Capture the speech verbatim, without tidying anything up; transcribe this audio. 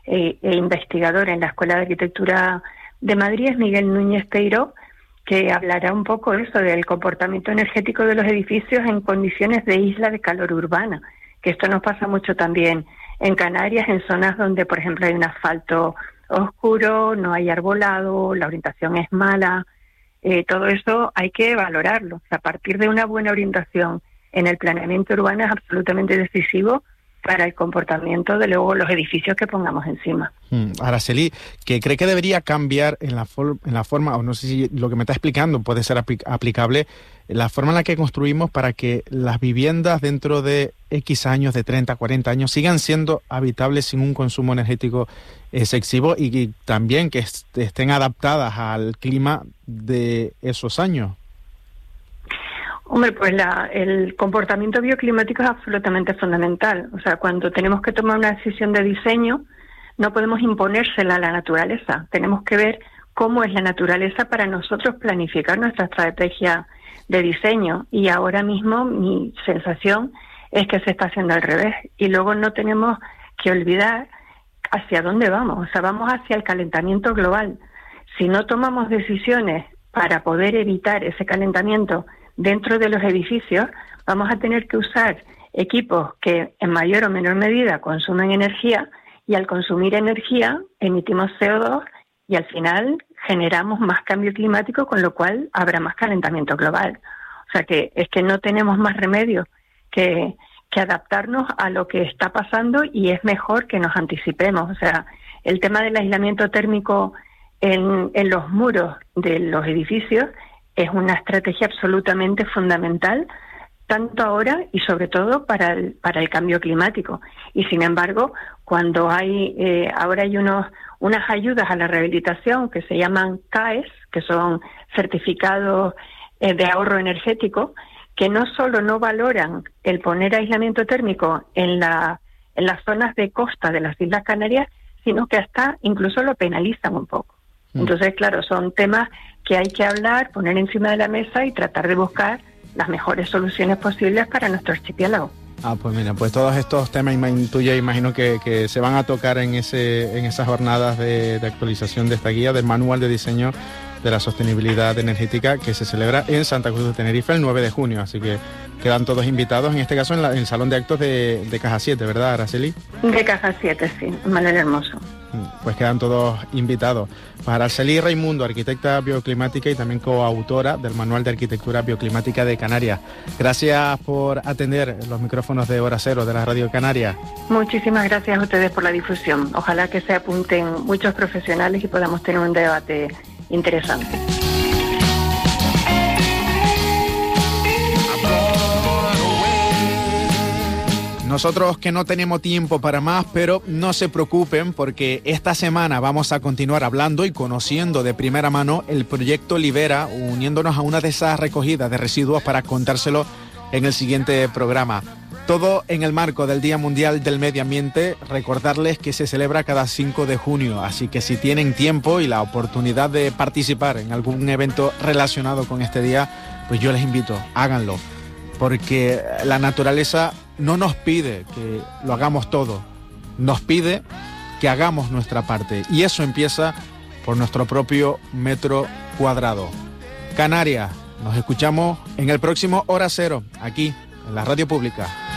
e, e investigador en la Escuela de Arquitectura de Madrid, es Miguel Núñez Peiró, que hablará un poco eso del comportamiento energético de los edificios en condiciones de isla de calor urbana, que esto nos pasa mucho también en Canarias, en zonas donde, por ejemplo, hay un asfalto oscuro, no hay arbolado, la orientación es mala. Eh, todo eso hay que valorarlo. O sea, a partir de una buena orientación en el planeamiento urbano es absolutamente decisivo para el comportamiento de luego los edificios que pongamos encima. Mm, Araceli, ¿qué cree que debería cambiar en la, for- en la forma, o no sé si lo que me está explicando puede ser apl- aplicable, la forma en la que construimos para que las viviendas dentro de X años, de treinta, cuarenta años, sigan siendo habitables sin un consumo energético excesivo y, y también que est- estén adaptadas al clima de esos años? Hombre, pues la, el comportamiento bioclimático es absolutamente fundamental. O sea, cuando tenemos que tomar una decisión de diseño, no podemos imponérsela a la naturaleza. Tenemos que ver cómo es la naturaleza para nosotros planificar nuestra estrategia de diseño. Y ahora mismo mi sensación es que se está haciendo al revés. Y luego no tenemos que olvidar hacia dónde vamos. O sea, vamos hacia el calentamiento global. Si no tomamos decisiones para poder evitar ese calentamiento dentro de los edificios, vamos a tener que usar equipos que en mayor o menor medida consumen energía, y al consumir energía emitimos C O dos y al final generamos más cambio climático, con lo cual habrá más calentamiento global. O sea que es que no tenemos más remedio que, que adaptarnos a lo que está pasando, y es mejor que nos anticipemos. O sea, el tema del aislamiento térmico en, en los muros de los edificios es una estrategia absolutamente fundamental, tanto ahora y sobre todo para el, para el cambio climático. Y sin embargo, cuando hay, eh, ahora hay unos, unas ayudas a la rehabilitación que se llaman C A E S, que son certificados eh, de ahorro energético, que no solo no valoran el poner aislamiento térmico en, la, en las zonas de costa de las Islas Canarias, sino que hasta incluso lo penalizan un poco. Entonces, claro, son temas que hay que hablar, poner encima de la mesa y tratar de buscar las mejores soluciones posibles para nuestro archipiélago. Ah, pues mira, pues todos estos temas tú ya imagino que, que se van a tocar en ese en esas jornadas de, de actualización de esta guía del Manual de Diseño de la Sostenibilidad Energética, que se celebra en Santa Cruz de Tenerife el nueve de junio, así que quedan todos invitados, en este caso en, la, en el Salón de Actos de, de Caja siete, ¿verdad, Araceli? De Caja siete, sí, Manuel Hermoso. Pues quedan todos invitados. Para Araceli Raimundo, arquitecta bioclimática y también coautora del Manual de Arquitectura Bioclimática de Canarias. Gracias por atender los micrófonos de Hora Cero de la Radio Canaria. Muchísimas gracias a ustedes por la difusión. Ojalá que se apunten muchos profesionales y podamos tener un debate interesante. Nosotros que no tenemos tiempo para más, pero no se preocupen porque esta semana vamos a continuar hablando y conociendo de primera mano el proyecto Libera, uniéndonos a una de esas recogidas de residuos para contárselo en el siguiente programa. Todo en el marco del Día Mundial del Medio Ambiente, recordarles que se celebra cada cinco de junio, así que si tienen tiempo y la oportunidad de participar en algún evento relacionado con este día, pues yo les invito, háganlo, porque la naturaleza no nos pide que lo hagamos todo, nos pide que hagamos nuestra parte, y eso empieza por nuestro propio metro cuadrado. Canarias, nos escuchamos en el próximo Hora Cero, aquí en la Radio Pública.